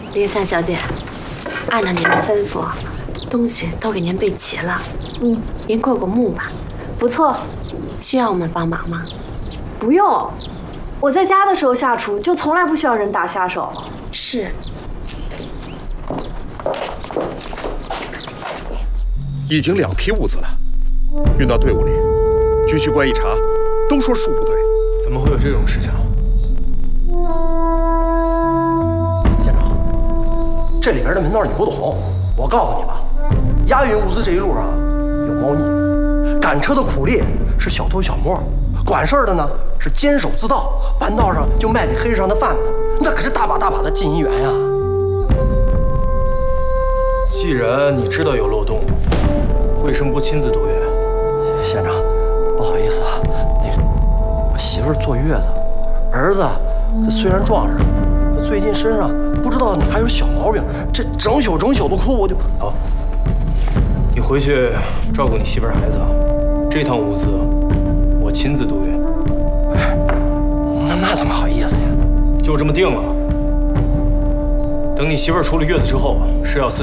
林三小姐，按照您的吩咐，东西都给您备齐了。您过目吧。 不错。 需要我们帮忙吗？ 不用，我在家的时候下厨就从来不需要人打下手。 是。 已经2批物资了，运到队伍里，军需官一查，都说数不对。 怎么会有这种事情？ 县长，这里边的门道你不懂，我告诉你吧，押运物资这一路上有猫腻，赶车的苦力是小偷小摸，管事儿的呢是监守自盗，半道上就卖给黑市上的贩子，那可是大把大把的进一元呀。 既然你知道有漏洞，为什么不亲自督阅？ 县长，不好意思啊，我媳妇儿坐月子，儿子这虽然壮实，可最近身上不知道哪还有小毛病，这整宿的哭，我就好。你回去照顾你媳妇儿孩子，这趟物资我亲自督阅。 那怎么好意思呀？ 就这么定了。等你媳妇儿出了月子之后，是要